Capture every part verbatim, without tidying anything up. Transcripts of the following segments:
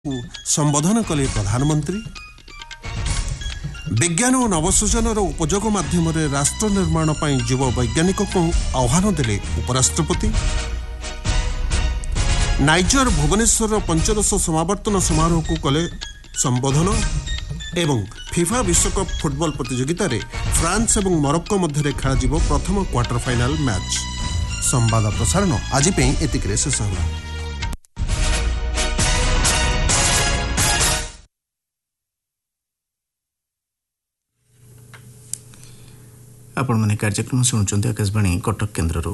संबोधन कले प्रधानमंत्री। विज्ञान और नवसृजनर उपयोग माध्यम राष्ट्र निर्माण पर युव वैज्ञानिक को आह्वान देले उपराष्ट्रपति। नाइजर भुवनेश्वर पंचदश समावर्तन समारोह को कले संबोधन। एवं फिफा विश्वकप फुटबॉल प्रतियोगिता रे फ्रांस और मोरक्को मध्य खेल प्रथम क्वार्टर फाइनाल मैच। संवाद प्रसारण आज एतिक शेष होला। आपण माने कार्यक्रम शुणुचंती आकाशवाणी कटक केन्द्ररू।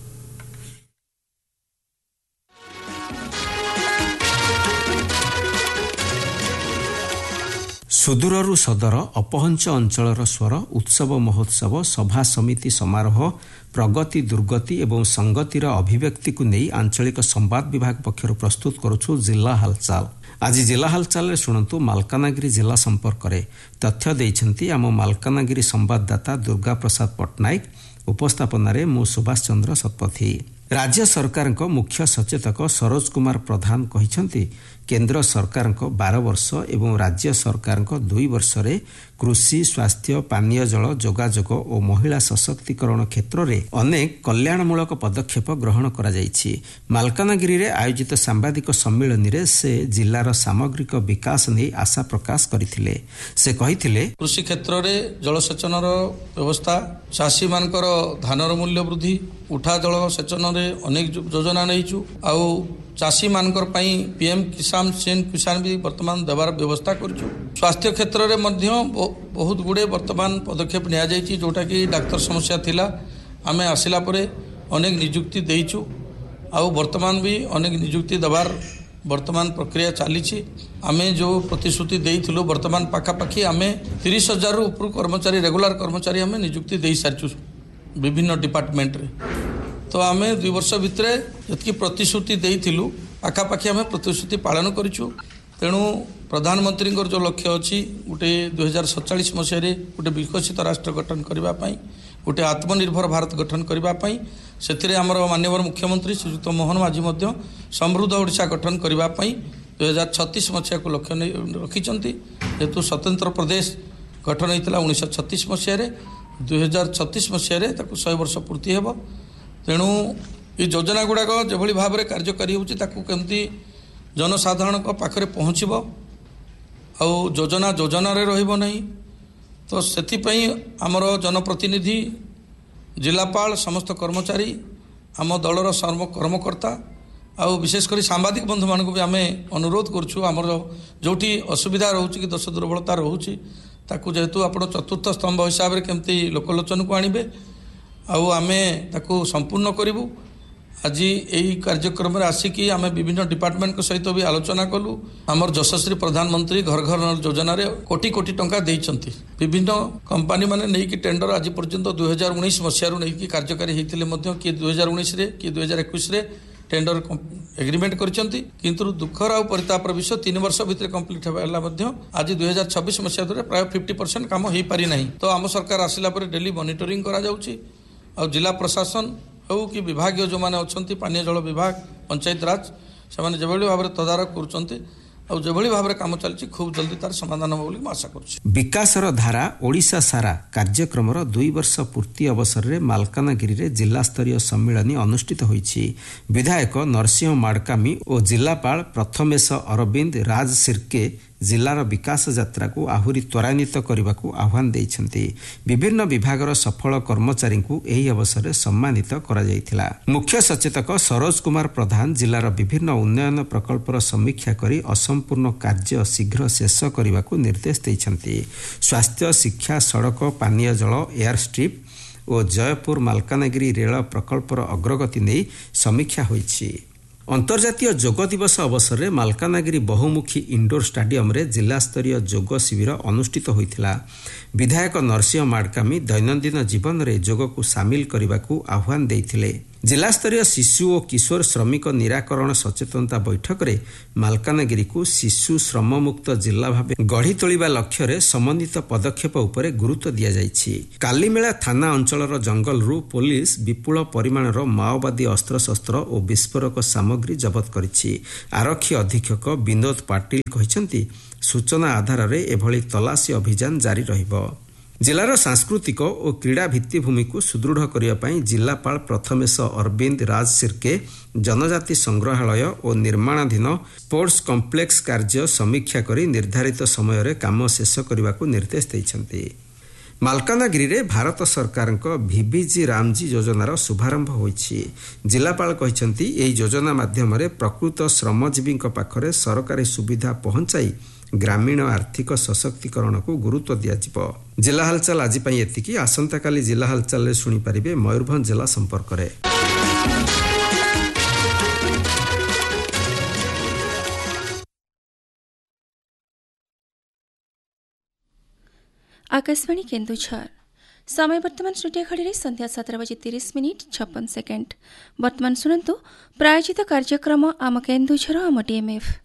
सुदूररू सदर अपहंच अंचलर स्वर उत्सव महोत्सव सभा समिति समारोह प्रगति दुर्गति एवं संगतिर अभिव्यक्ति को नहीं आंचलिक संवाद विभाग पक्षर प्रस्तुत करुछु जिला हालचाल। आज जिला हालचाल शुणु मालकानगिरी जिला संपर्क में तथ्य देइछंती आम मालकानगिरी संवाददाता दुर्गा प्रसाद पट्टनायक। उपस्थापन में मु सुभाष चंद्र शतपथी। राज्य सरकार मुख्य सचेतक सरोज कुमार प्रधान कहिछंती केंद्र सरकार बारह वर्ष एवं राज्य सरकार दुई वर्ष रे कृषि स्वास्थ्य पानीय जल जोगाजोग और महिला सशक्तिकरण क्षेत्र में अनेक कल्याणमूलक पदक्षेप ग्रहण करा जायछि। मालकानगिरी रे आयोजित सांबादिक सम्मेलन रे से जिलार सामग्रिक विकास नै आशा प्रकाश करथिले। से कहिथिले कृषि क्षेत्र रे जलसेचनर व्यवस्था चाषी मानकर धानर मूल्य वृद्धि उठा जल सेचन रे अनेक योजना नैछु आउ चाषी मानकर पई पीएम किसान सेन किसान भी वर्तमान देवार व्यवस्था करछु। स्वास्थ्य क्षेत्र रे मध्य बहुत गुड़े वर्तमान पदक्षेप निया जायछि जोटा कि डाक्तर समस्या थिला आमे आसिला परे अनेक नियुक्ति देइछु आउ वर्तमान भी अनेक नियुक्ति देवार वर्तमान प्रक्रिया चली। आमे जो प्रतिश्रुति देइथिलु वर्तमान पाखापाखि आमे तीस हजार ऊपर कर्मचारी रेगुलर कर्मचारी आमे नियुक्ति दे सारिछु विभिन्न डिपार्टमेंट रे। तो आमे दुई वर्ष भितर जतकी प्रतिश्रुति देइथिलु पाखापाखि आमे प्रतिश्रुति पालन करिछु। तेणु प्रधानमंत्री जो लक्ष्य अच्छी गोटे दुई हजार सतचाश मसीह गोटे विकसित राष्ट्र गठन करने गोटे आत्मनिर्भर भारत गठन करने से आमर माननीय मुख्यमंत्री श्रीयुक्त मोहन माझी समृद्ध ओडिशा गठन करने दुई हजार छत्तीस मसीह को लक्ष्य रखिंट जेहेतु स्वतंत्र प्रदेश गठन होता उन्नीस छत्तीस मसीह दुई हजार छत्तीस मसीह शहे वर्ष पूर्ति हेब। तेणु ये योजना गुड़ाक जो भाव में कार्यकारी होमती जनसाधारण पाखरे पहुँचब आउ योजना योजना रे रहिबो नहीं। तो सेथिपई आमर जनप्रतिनिधि जिलापाल समस्त कर्मचारी आम दलर सर्व कर्मकर्ता आउ विशेषकर सांबादिक बंधु मानक भी आमे अनुरोध करछु आमर जोटी असुविधा रोचे कि दोष दुर्बलता रोचे ताकू जेहेतु आपण चतुर्थ स्तंभ हिसाब से केमती लोकलोचन को आणबे आउ आमे ताकू संपूर्ण करिवु। आज यही कार्यक्रम में आसिकी आम विभिन्न डिपार्टमेंट के सहित भी आलोचना कलु। आमर यशस्वी प्रधानमंत्री घर घर योजना रे कोटी कोटी टंका देइछंती विभिन्न कंपनी माने नहीं कि टेंडर आज पर्यंत दुई हजार उन्नीस मसीह नहीं कि कार्यकारी होते मध्य कि दुई हजार उन्नीस कि दुई हजार इक्कीस टेंडर एग्रीमेंट करछंती किंतु दुखर आ परितापर विषय तीन वर्ष भितर कंप्लीट हेला मध्य आज दुई हजार छब्बीस मसीह प्राय फिफ्टी परसेंट काम हो पारि नहीं। तो आम सरकार आसिला पर डेली मॉनिटरिंग करा जाउची आ जिला प्रशासन हो कि विभाग जो मैंने अच्छा पानीय जल विभाग पंचायत राज से जो भाव में तदारक कर भाव में कम चलती खूब जल्दी तार समाधान हो बोली आशा कर। विकासर धारा ओडिशा सारा कार्यक्रम दुई वर्ष पूर्ति अवसर में मालकानगिरी रे जिला स्तरीय सम्मेलन अनुष्ठित होईछि। विधायक नरसिंह माडकामी और जिलापाल प्रथमेश अरविंद राज सिरके जिलार विकास यात्रा को आहुरी त्वरान्वित करने को आह्वान देइछंती। विभिन्न विभागर सफल कर्मचारी को एही अवसर में सम्मानित करा जायथिला। मुख्य सचेतक सरोज कुमार प्रधान जिलार विभिन्न उन्नयन प्रकल्पर समीक्षा करी असंपूर्ण कार्य शीघ्र शेष करने को निर्देश देइछंती। स्वास्थ्य शिक्षा सड़क पानीय जल एयर स्ट्रिप और जयपुर मालकानगिरी रेल प्रकल्पर अग्रगति नहीं समीक्षा होईछि। अंतर्जातीय योग दिवस अवसर में मालकानगिरी बहुमुखी इंडोर स्टाडियम रे जिला स्तरीय योग शिविर अनुष्ठित होइथिला। विधायक नरसिंह माडकामी दैनंदिन जीवन रे योग को सामिल करने को आह्वान देइथिले। जिलास्तरीय शिशु और किशोर श्रमिक निराकरण सचेतनता बैठक में मालकानगिरी को शिशु श्रममुक्त जिला भाव गढ़ी तोलिबा लक्ष्य रे समन्वित पदक्षेप उपरे गुरुत्व दिया जाइछि। कालीमेला थाना अंचलर जंगलरू पुलिस विपुल परिमाणर माओवादी अस्त्रशस्त्र और विस्फोरक सामग्री जबत करिछि। आरक्षी अधीक्षक विनोद पाटिल कहिसंती सूचना आधार रे एभली तलाशी अभियान जारी रहिबो। जिलार सांस्कृतिक और क्रीड़ा भित्तिभूमि को सुदृढ़ करने जिलापाल प्रथमेश अरविंद राज सिरके जनजाति संग्रहालय और निर्माणाधीन स्पोर्ट्स कॉम्प्लेक्स कार्य समीक्षा कर निर्धारित समय रे काम शेष करने को निर्देश देइछन्ति। मालकानगिरी रे भारत सरकार भिभिजी रामजी योजनार शुभारंभ होइछि। जिलापाल कहिसंती एही योजना माध्यम रे प्रकृत श्रमजीवी पाखरे सरकारी सुविधा पहुंचाई ग्रामीण आर्थिक सशक्तिकरण को गुरुत्व दियाजिबो। जिला हालचाल आज पई एतिकी। आसंता काली जिला हालचाल रे सुनि परिबे मयूरभंज जिला संपर्क रे। आकाशवाणी केन्दुझर समय वर्तमान स्टूडियो घड़ी संध्या सतर बजे तीस मिनिट छप्पन सेकेंड। वर्तमान सुनंतु प्रायोजित कार्यक्रम आम केन्दुझर आम डीएमएफ।